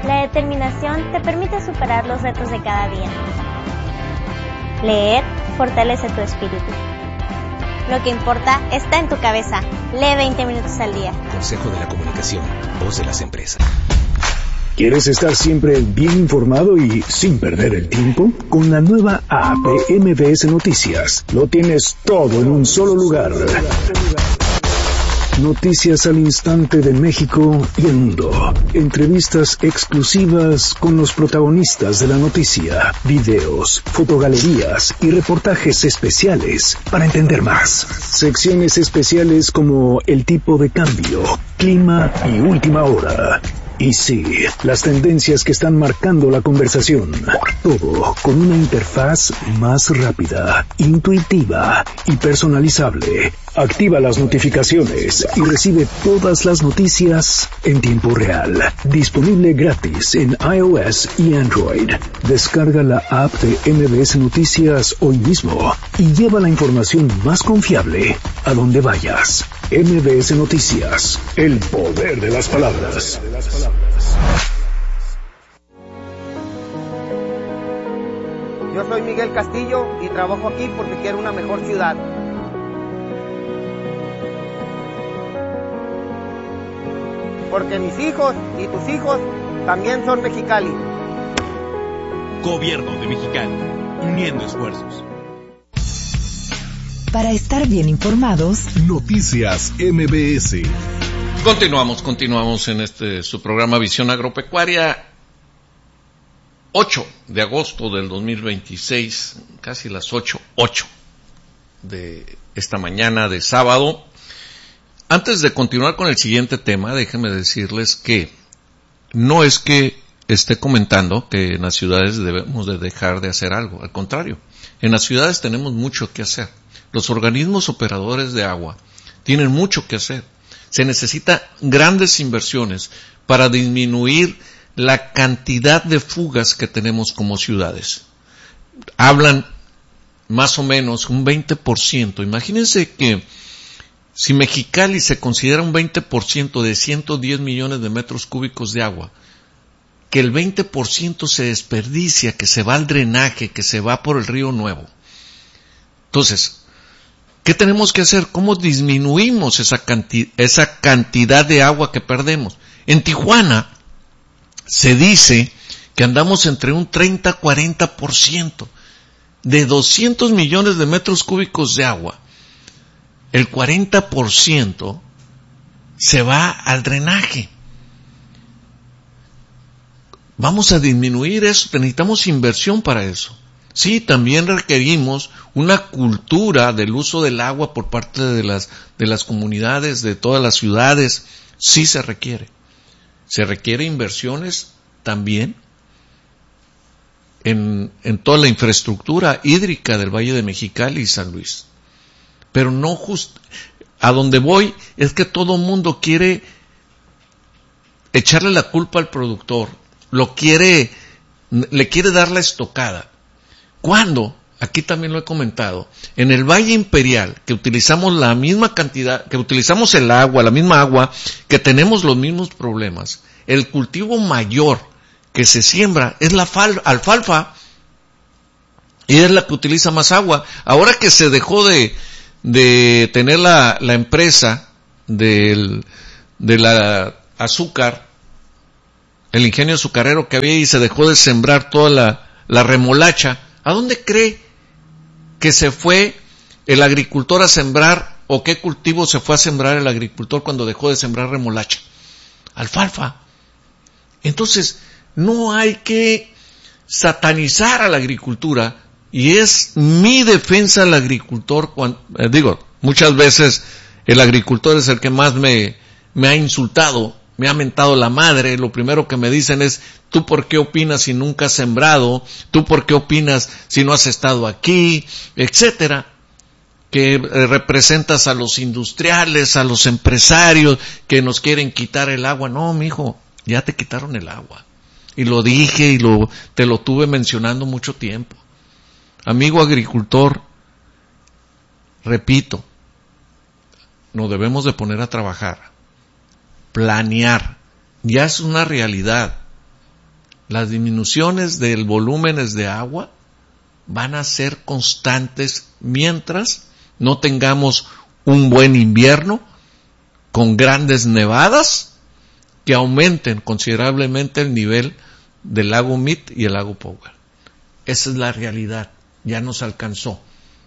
La determinación te permite superar los retos de cada día. Leer fortalece tu espíritu. Lo que importa está en tu cabeza. Lee 20 minutos al día. Consejo de la Comunicación, voz de las empresas. ¿Quieres estar siempre bien informado y sin perder el tiempo? Con la nueva app de MBS Noticias, lo tienes todo en un solo lugar. Noticias al instante de México y el mundo. Entrevistas exclusivas con los protagonistas de la noticia. Videos, fotogalerías y reportajes especiales para entender más. Secciones especiales como el tipo de cambio, clima y última hora. Y sí, las tendencias que están marcando la conversación. Todo con una interfaz más rápida, intuitiva y personalizable. Activa las notificaciones y recibe todas las noticias en tiempo real. Disponible gratis en iOS y Android. Descarga la app de MBS Noticias hoy mismo y lleva la información más confiable a donde vayas. MBS Noticias, el poder de las palabras. Yo soy Miguel Castillo y trabajo aquí porque quiero una mejor ciudad. Porque mis hijos y tus hijos también son Mexicali. Gobierno de Mexicali, uniendo esfuerzos. Para estar bien informados, Noticias MBS. Continuamos en su programa Visión Agropecuaria. 8 de agosto del 2026, casi las 8 de esta mañana de sábado. Antes de continuar con el siguiente tema, déjenme decirles que no es que esté comentando que en las ciudades debemos de dejar de hacer algo. Al contrario, en las ciudades tenemos mucho que hacer. Los organismos operadores de agua tienen mucho que hacer. Se necesitan grandes inversiones para disminuir la cantidad de fugas que tenemos como ciudades. Hablan más o menos un 20%. Imagínense que si Mexicali se considera un 20% de 110 millones de metros cúbicos de agua, que el 20% se desperdicia, que se va al drenaje, que se va por el Río Nuevo. Entonces, ¿qué tenemos que hacer? ¿Cómo disminuimos esa cantidad de agua que perdemos? En Tijuana se dice que andamos entre un 30-40%. De 200 millones de metros cúbicos de agua, el 40% se va al drenaje. Vamos a disminuir eso, necesitamos inversión para eso. Sí, también requerimos una cultura del uso del agua por parte de las comunidades, de todas las ciudades. Sí se requiere. Se requiere inversiones también en toda la infraestructura hídrica del Valle de Mexicali y San Luis. Pero no a donde voy es que todo mundo quiere echarle la culpa al productor, le quiere dar la estocada. Cuando, aquí también lo he comentado, en el Valle Imperial, que utilizamos la misma cantidad, que utilizamos el agua, la misma agua, que tenemos los mismos problemas, el cultivo mayor que se siembra es la alfalfa, y es la que utiliza más agua. Ahora que se dejó de tener la empresa de la azúcar, el ingenio azucarero que había, y se dejó de sembrar toda la remolacha, ¿a dónde cree que se fue el agricultor a sembrar, o qué cultivo se fue a sembrar el agricultor cuando dejó de sembrar remolacha? Alfalfa. Entonces, no hay que satanizar a la agricultura, y es mi defensa al agricultor. Muchas veces el agricultor es el que más me ha insultado, me ha mentado la madre. Lo primero que me dicen es: ¿tú por qué opinas si nunca has sembrado? ¿Tú por qué opinas si no has estado aquí? Etcétera. Que representas a los industriales, a los empresarios que nos quieren quitar el agua. No, mijo, ya te quitaron el agua. Y lo dije y te lo tuve mencionando mucho tiempo. Amigo agricultor, repito, nos debemos de poner a trabajar, planear. Ya es una realidad. las disminuciones del volúmenes de agua van a ser constantes mientras no tengamos un buen invierno con grandes nevadas que aumenten considerablemente el nivel del lago Mead y el lago Powell. Esa es la realidad, ya nos alcanzó.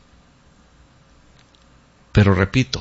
Pero repito,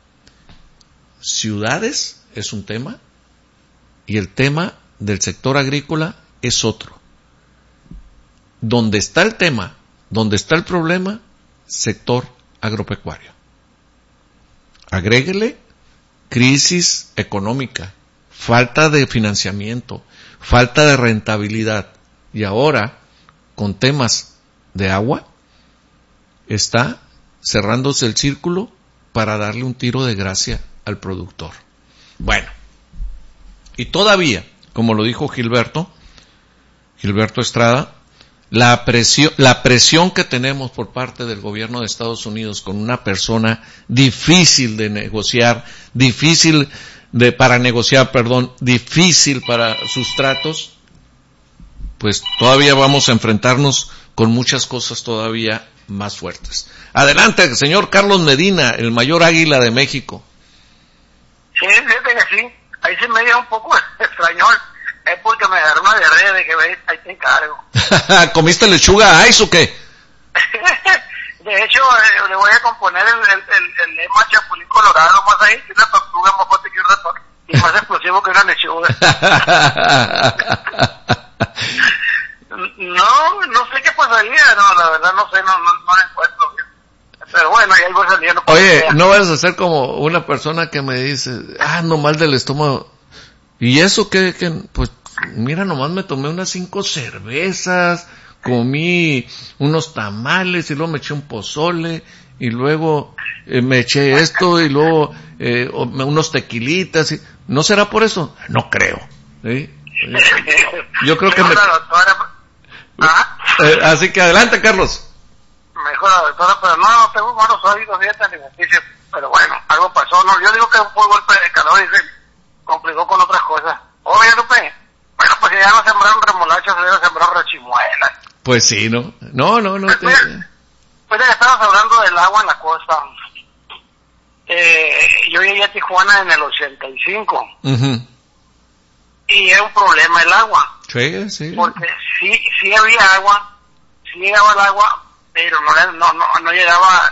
ciudades es un tema y el tema del sector agrícola es otro. Donde está el tema, donde está el problema, sector agropecuario. Agréguele crisis económica, falta de financiamiento, falta de rentabilidad y ahora con temas de agua está cerrándose el círculo para darle un tiro de gracia al productor. Bueno, y todavía, como lo dijo Gilberto Estrada, la presión que tenemos por parte del gobierno de Estados Unidos con una persona difícil de negociar, difícil para sus tratos, pues todavía vamos a enfrentarnos con muchas cosas todavía más fuertes. Adelante, señor Carlos Medina, el mayor águila de México. Sí, fíjate que sí, ahí se me dio un poco extrañón, es porque me agarró una diarrea de que veis, ahí te encargo. ¿Comiste lechuga ice o qué? De hecho, le voy a componer el lema Chapulín Colorado, más ahí, que una tortuga más fuerte que un ratón, y más explosivo que una lechuga. No sé qué pasaría, la verdad no sé, no la encuentro. Pero bueno, ahí voy saliendo. Oye, no vayas a ser como una persona que me dice, ando mal del estómago. ¿Y eso qué? Pues mira, nomás me tomé unas 5 cervezas, comí unos tamales y luego me eché un pozole y luego me eché esto y luego unos tequilitas. ¿No será por eso? No creo. ¿Sí? Yo creo que así que adelante, Carlos. Mejor la doctora, pero no tengo buenos oídos, fíjate, alimenticio, pero bueno, algo pasó, no, yo digo que fue un golpe de calor y se complicó con otras cosas. Oye, Lupe, bueno, pues ya no sembraron remolachas, ya sembraron rechimuelas. Pues sí, ¿no? No. Pues ya estabas hablando del agua en la costa. Yo llegué a Tijuana en el 85. Uh-huh. Y era un problema el agua. Sí. Porque sí había agua, sí llegaba el agua, pero no llegaba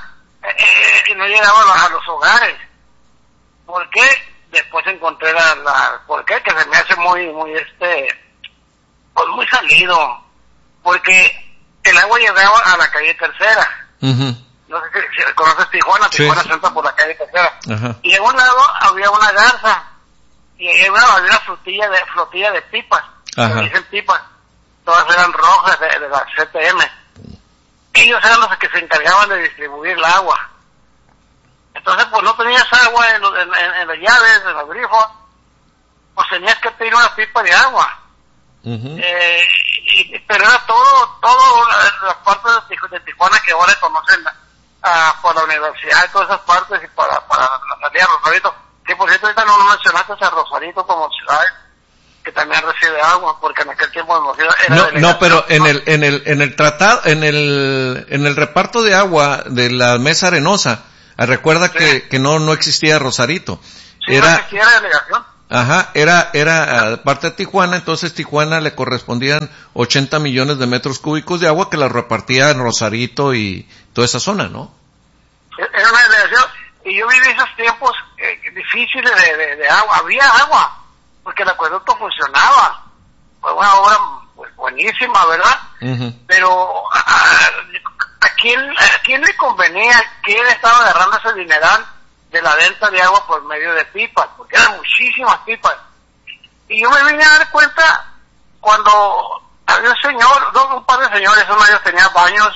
a los hogares. ¿Por qué? Después encontré ¿por qué? Que se me hace muy pues muy salido. Porque el agua llegaba a la calle Tercera. Uh-huh. No sé si conoces Tijuana, Tijuana se entra por la calle Tercera. Uh-huh. Y en un lado había una garza. Y ahí había una flotilla de pipas. Uh-huh. Dicen pipas. Todas eran rojas de la CTM. Ellos eran los que se encargaban de distribuir el agua. Entonces, pues no tenías agua en las llaves, en los grifos, pues tenías que pedir una pipa de agua. Uh-huh. Pero era todo las partes de Tijuana que ahora conocen por la universidad y todas esas partes y para la salida de Rosarito. Que por cierto ahorita no mencionaste a Rosarito como ciudad que también recibe agua, porque en aquel tiempo no, pero en el tratado, en el reparto de agua de la mesa arenosa, recuerda sí. que no existía Rosarito. Sí, no existía la delegación. Ajá, era parte de Tijuana, entonces Tijuana le correspondían 80 millones de metros cúbicos de agua que la repartía en Rosarito y toda esa zona, ¿no? Era una delegación, y yo viví esos tiempos difíciles de agua, había agua, porque el acueducto funcionaba, fue una obra pues buenísima, ¿verdad? Uh-huh. Pero ¿a quién le convenía? ¿Quién estaba agarrando ese dineral de la venta de agua por medio de pipas? Porque eran muchísimas pipas. Y yo me vine a dar cuenta cuando había un par de señores, uno de ellos tenía baños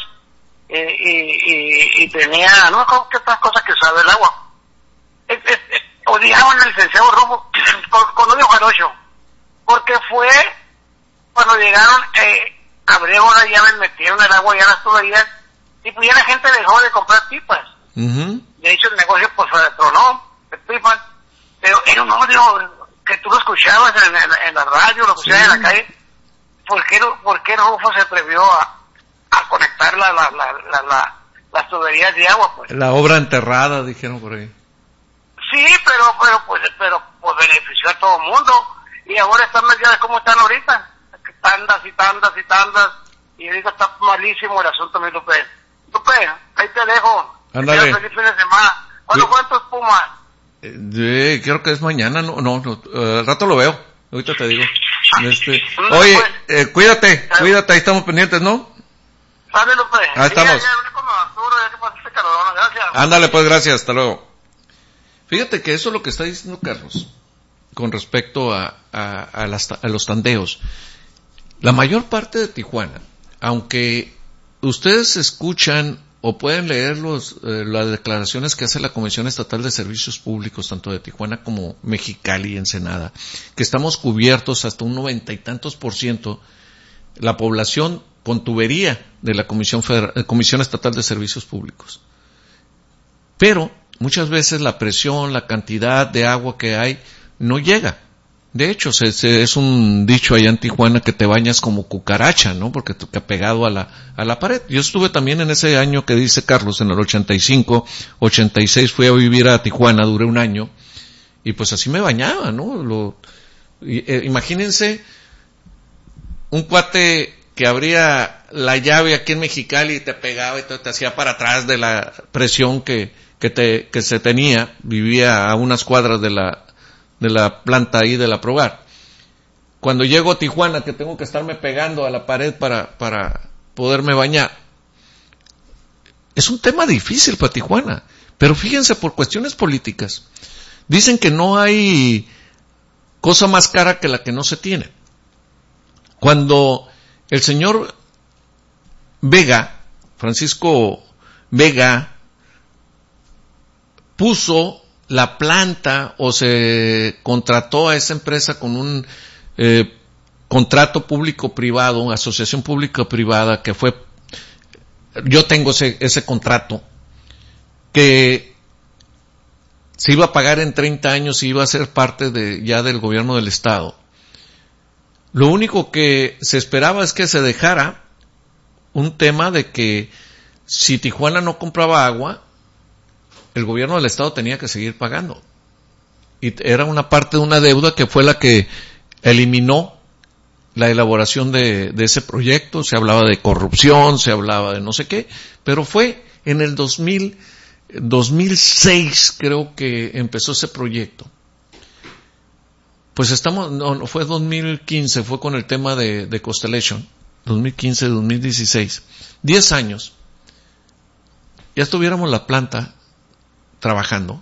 y tenía, no sé qué otras cosas que usaba el agua. Odiaban al licenciado Rufo con odio jarocho, porque fue cuando llegaron, abrieron la llave, metieron el agua y ya las tuberías, y pues ya la gente dejó de comprar pipas. Uh-huh. De hecho el negocio pues se tronó de pipas, pero era un odio que tú lo escuchabas en la radio, lo escuchabas en la calle, ¿por qué Rufo se atrevió a conectar las tuberías de agua, pues? La obra enterrada, dijeron por ahí. Sí, pero benefició a todo el mundo. Y ahora están, ya ves cómo están ahorita. Tandas y tandas y tandas. Y ahorita está malísimo el asunto, mi Lupe. Lupe, ahí te dejo. Ándale. Feliz fin de semana. ¿Cuándo cuántos Pumas? Creo que es mañana, no, al rato lo veo. Ahorita te digo. Oye, cuídate, ahí estamos pendientes, ¿no? Sale, Lupe. Ahí estamos. Ya hablé con Arturo, ya que pasaste calorona, gracias. Ándale, pues, gracias, hasta luego. Fíjate que eso es lo que está diciendo Carlos, con respecto a los tandeos. La mayor parte de Tijuana, aunque ustedes escuchan o pueden leer las declaraciones que hace la Comisión Estatal de Servicios Públicos, tanto de Tijuana como Mexicali y Ensenada, que estamos cubiertos hasta un 90 y tantos %, la población con tubería de la Comisión Estatal de Servicios Públicos. Pero muchas veces la presión, la cantidad de agua que hay, no llega. De hecho, es un dicho allá en Tijuana que te bañas como cucaracha, ¿no? Porque te ha pegado a la pared. Yo estuve también en ese año que dice Carlos, en el 85, 86, fui a vivir a Tijuana, duré un año, y pues así me bañaba, ¿no? Imagínense un cuate que abría la llave aquí en Mexicali y te pegaba y te hacía para atrás de la presión que se tenía. Vivía a unas cuadras de la planta ahí de la Progar. Cuando llego a Tijuana, que tengo que estarme pegando a la pared para poderme bañar, es un tema difícil para Tijuana. Pero fíjense, por cuestiones políticas, dicen que no hay cosa más cara que la que no se tiene. Cuando el señor Vega, Francisco Vega, puso la planta o se contrató a esa empresa con un contrato público-privado, asociación público-privada, que fue, yo tengo ese contrato, que se iba a pagar en 30 años y iba a ser parte ya del gobierno del estado. Lo único que se esperaba es que se dejara un tema de que si Tijuana no compraba agua, el gobierno del estado tenía que seguir pagando. Y era una parte de una deuda que fue la que eliminó la elaboración de ese proyecto. Se hablaba de corrupción, se hablaba de no sé qué, pero fue en el 2006 creo que empezó ese proyecto. Pues no fue 2015, fue con el tema de Constellation, 2015-2016, 10 años. Ya estuviéramos la planta trabajando,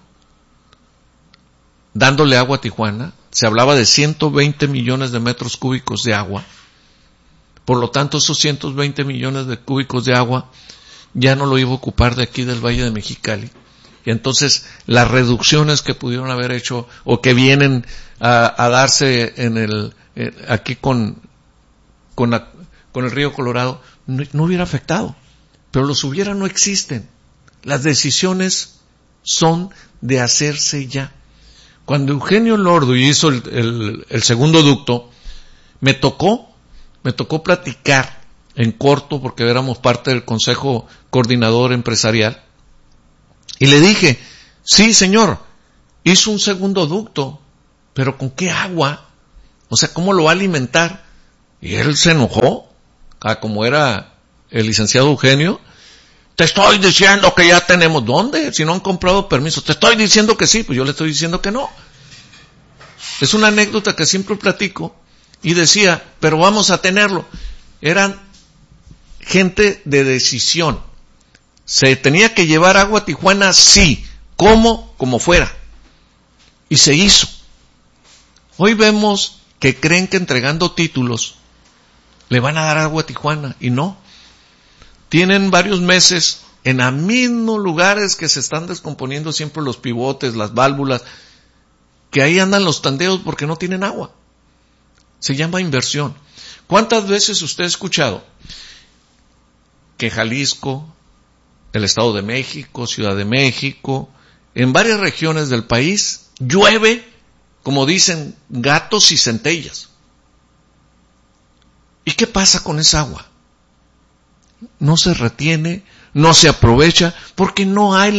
dándole agua a Tijuana. Se hablaba de 120 millones de metros cúbicos de agua. Por lo tanto, esos 120 millones de cúbicos de agua ya no lo iba a ocupar de aquí del Valle de Mexicali. Y entonces, las reducciones que pudieron haber hecho o que vienen a darse aquí con el río Colorado, no hubiera afectado. Pero los hubiera no existen. Las decisiones son de hacerse ya. Cuando Eugenio Lordo hizo el segundo ducto, me tocó platicar en corto, porque éramos parte del Consejo Coordinador Empresarial, y le dije, sí señor, hizo un segundo ducto, pero ¿con qué agua? O sea, ¿cómo lo va a alimentar? Y él se enojó, como era el licenciado Eugenio. Te estoy diciendo que ya tenemos. ¿Dónde? Si no han comprado permisos. Te estoy diciendo que sí, pues yo le estoy diciendo que no. Es una anécdota que siempre platico y decía, pero vamos a tenerlo. Eran gente de decisión. Se tenía que llevar agua a Tijuana, sí. ¿Cómo? Como fuera. Y se hizo. Hoy vemos que creen que entregando títulos le van a dar agua a Tijuana, y no. Tienen varios meses en los mismos lugares que se están descomponiendo siempre los pivotes, las válvulas, que ahí andan los tandeos porque no tienen agua. Se llama inversión. ¿Cuántas veces usted ha escuchado que Jalisco, el Estado de México, Ciudad de México, en varias regiones del país, llueve, como dicen, gatos y centellas? ¿Y qué pasa con esa agua? No se retiene, no se aprovecha, porque no hay